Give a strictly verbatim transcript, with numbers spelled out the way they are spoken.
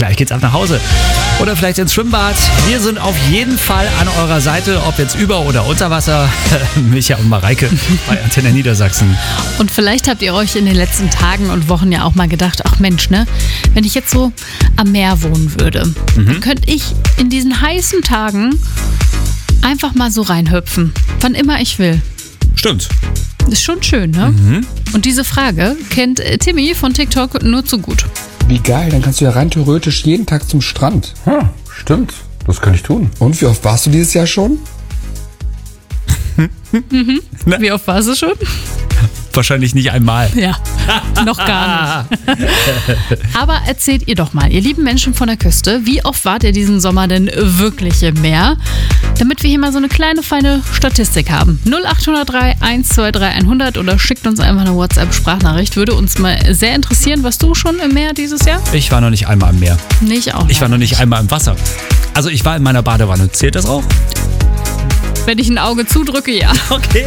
Gleich geht's ab nach Hause. Oder vielleicht ins Schwimmbad. Wir sind auf jeden Fall an eurer Seite, ob jetzt über- oder unter Wasser. Micha und Mareike bei Antenne Niedersachsen. Und vielleicht habt ihr euch in den letzten Tagen und Wochen ja auch mal gedacht, ach Mensch, ne, wenn ich jetzt so am Meer wohnen würde, mhm. dann könnte ich in diesen heißen Tagen einfach mal so reinhüpfen, wann immer ich will. Stimmt. Ist schon schön, ne? Mhm. Und diese Frage kennt Timmy von TikTok nur zu gut. Wie geil, dann kannst du ja rein theoretisch jeden Tag zum Strand. Hm, stimmt, das kann ich tun. Und wie oft warst du dieses Jahr schon? mhm. Wie oft warst du schon? Wahrscheinlich nicht einmal. Ja, noch gar nicht. Aber erzählt ihr doch mal, ihr lieben Menschen von der Küste, wie oft wart ihr diesen Sommer denn wirklich im Meer? Damit wir hier mal so eine kleine, feine Statistik haben. null acht null drei eins zwei drei hundert oder schickt uns einfach eine WhatsApp-Sprachnachricht. Würde uns mal sehr interessieren. Warst du schon im Meer dieses Jahr? Ich war noch nicht einmal im Meer. Nicht auch. Ich war noch nicht einmal im Wasser. Also ich war in meiner Badewanne. Zählt das auch? Wenn ich ein Auge zudrücke, ja. Okay.